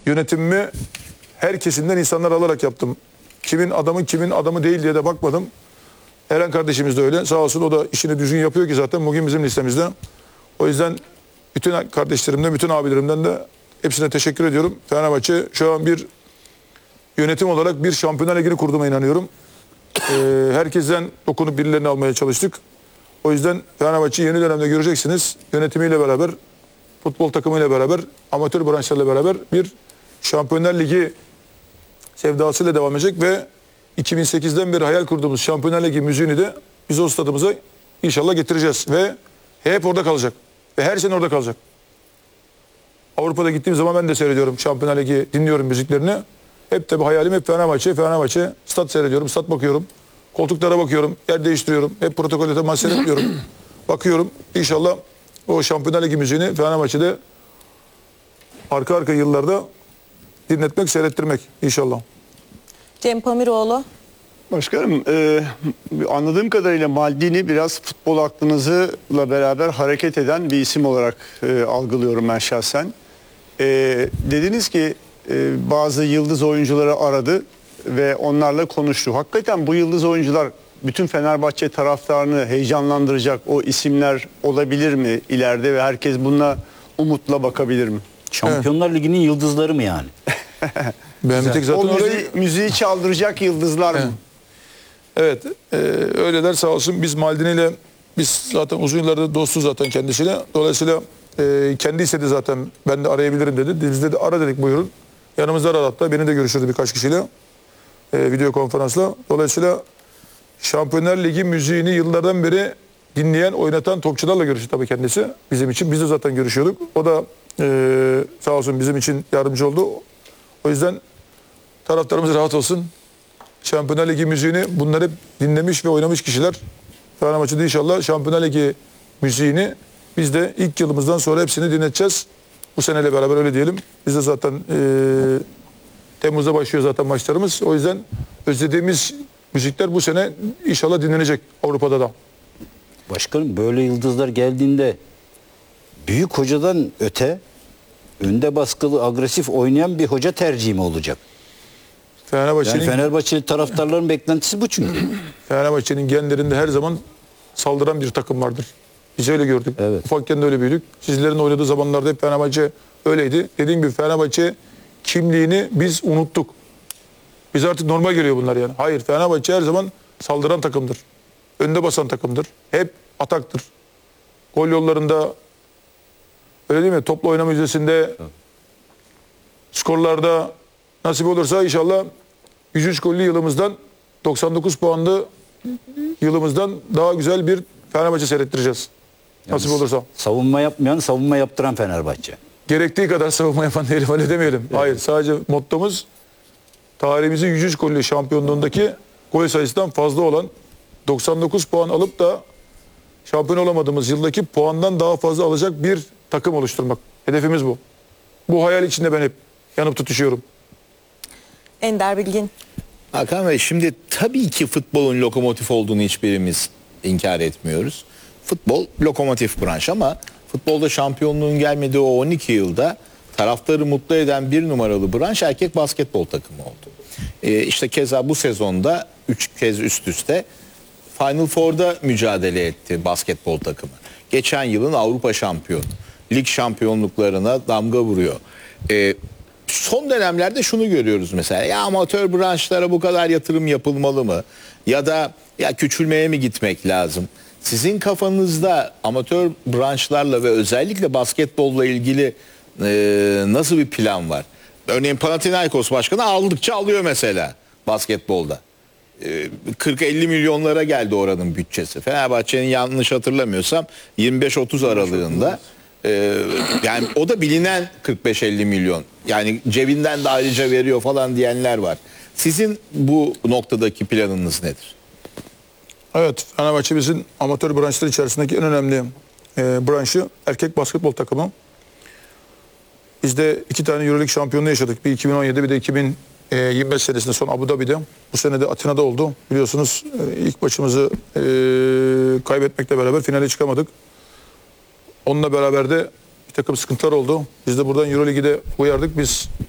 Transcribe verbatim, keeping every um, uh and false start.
yönetimimi her kesimden insanlar alarak yaptım. Kimin adamı kimin adamı değil diye de bakmadım. Eren kardeşimiz de öyle. Sağ olsun, o da işini düzgün yapıyor ki zaten bugün bizim listemizde. O yüzden bütün kardeşlerimden, bütün abilerimden de hepsine teşekkür ediyorum. Fenerbahçe şu an bir yönetim olarak bir Şampiyonlar Ligi'ni kurduğuma inanıyorum. Ee, herkesten dokunup birilerini almaya çalıştık. O yüzden Fenerbahçe yeni dönemde göreceksiniz. Yönetimiyle beraber, futbol takımıyla beraber, amatör branşlarla beraber bir Şampiyonlar Ligi sevdasıyla devam edecek ve iki bin sekizden beri hayal kurduğumuz Şampiyonlar Ligi müziğini de biz o stadımıza inşallah getireceğiz ve hep orada kalacak ve her sene orada kalacak. Avrupa'da gittiğim zaman ben de seyrediyorum Şampiyonlar Ligi, dinliyorum müziklerini. Hep tabii hayalim hep Fenerbahçe, Fenerbahçe. Stat seyrediyorum, stat bakıyorum. Koltuklara bakıyorum, yer değiştiriyorum. Hep protokolde maç seyretmiyorum. Bakıyorum. İnşallah o Şampiyonlar Ligi müziğini Fenerbahçe'de arka arka yıllarda dinletmek, seyrettirmek inşallah. Cem Pamiroğlu. Başkanım, e, anladığım kadarıyla Maldini biraz futbol aklınızla beraber hareket eden bir isim olarak e, algılıyorum ben şahsen. E, dediniz ki e, bazı yıldız oyuncuları aradı ve onlarla konuştu. Hakikaten bu yıldız oyuncular bütün Fenerbahçe taraftarını heyecanlandıracak o isimler olabilir mi ileride ve herkes buna umutla bakabilir mi? Şampiyonlar evet. Ligi'nin yıldızları mı yani? Ben bir tek zaten o müziği, orayı... müziği çaldıracak yıldızlar evet. mı? Evet, e, öyleler sağ olsun. Biz Maldini ile biz zaten uzun yıllardır dostuz zaten kendisiyle. Dolayısıyla e, kendi istedi zaten, ben de arayabilirim dedi. Biz de ara dedik, buyurun. Yanımızda aradı hatta, beni de görüştürdü birkaç kişiyle e, video konferansla. Dolayısıyla Şampiyonlar Ligi müziğini yıllardan beri dinleyen, oynatan topçularla görüştü tabii kendisi. Bizim için, biz de zaten görüşüyorduk. O da e, sağ olsun bizim için yardımcı oldu. O yüzden taraftarımız rahat olsun. Şampiyonlar Ligi müziğini bunları dinlemiş ve oynamış kişiler. Fenerbahçe'de inşallah Şampiyonlar Ligi müziğini biz de ilk yılımızdan sonra hepsini dinleteceğiz. Bu seneyle beraber öyle diyelim. Biz de zaten e, Temmuz'da başlıyor zaten maçlarımız. O yüzden özlediğimiz müzikler bu sene inşallah dinlenecek Avrupa'da da. Başkanım, böyle yıldızlar geldiğinde büyük hocadan öte önde baskılı, agresif oynayan bir hoca tercihi mi olacak? Fenerbahçe'nin Yani Fenerbahçeli taraftarların beklentisi bu çünkü. Fenerbahçe'nin genlerinde her zaman saldıran bir takım vardır. Biz öyle gördük. Evet. Ufakken de öyle büyüdük. Sizlerin oynadığı zamanlarda hep Fenerbahçe öyleydi. Dediğim gibi Fenerbahçe kimliğini biz unuttuk. Biz artık normal geliyor bunlar yani. Hayır, Fenerbahçe her zaman saldıran takımdır. Önde basan takımdır. Hep ataktır. Gol yollarında, öyle değil mi? Toplu oynama yüzdesinde, evet. Skorlarda nasip olursa inşallah yüz üç gollü yılımızdan, doksan dokuz puanlı yılımızdan daha güzel bir Fenerbahçe seyrettireceğiz. Nasip yani olursa. Savunma yapmayan, savunma yaptıran Fenerbahçe. Gerektiği kadar savunma yapan değilim, öyle demeyelim. Evet. Hayır, sadece mottomuz tarihimizin yüz üç gollü şampiyonluğundaki gol sayısından fazla olan, doksan dokuz puan alıp da şampiyon olamadığımız yıldaki puandan daha fazla alacak bir takım oluşturmak. Hedefimiz bu. Bu hayal içinde ben hep yanıp tutuşuyorum. Ender Bilgin. Hakan Bey, şimdi tabii ki futbolun lokomotif olduğunu hiçbirimiz inkar etmiyoruz. Futbol lokomotif branş ama futbolda şampiyonluğun gelmediği o on iki yılda taraftarı mutlu eden bir numaralı branş erkek basketbol takımı oldu. Ee, işte keza bu sezonda üç kez üst üste Final Four'da mücadele etti basketbol takımı. Geçen yılın Avrupa şampiyonu. Lig şampiyonluklarına damga vuruyor. Ee, son dönemlerde şunu görüyoruz mesela. Ya amatör branşlara bu kadar yatırım yapılmalı mı? Ya da ya küçülmeye mi gitmek lazım? Sizin kafanızda amatör branşlarla ve özellikle basketbolla ilgili e, nasıl bir plan var? Örneğin Panathinaikos başkanı aldıkça alıyor mesela basketbolda. E, kırk elli milyonlara geldi oranın bütçesi. Fenerbahçe'nin yanlış hatırlamıyorsam yirmi beş otuz aralığında. E, yani o da bilinen kırk beş elli milyon. Yani cebinden de ayrıca veriyor falan diyenler var. Sizin bu noktadaki planınız nedir? Evet, Fenerbahçe bizim amatör branşlar içerisindeki en önemli e, branşı erkek basketbol takımı. Biz de iki tane Euroleague şampiyonluğu yaşadık. Bir iki bin on yedi, bir de iki bin yirmi beş senesinde son Abu Dhabi'de. Bu sene de Atina'da oldu. Biliyorsunuz e, ilk maçımızı e, kaybetmekle beraber finale çıkamadık. Onunla beraber de bir takım sıkıntılar oldu. Biz de buradan Euroleague'i de uyardık. Biz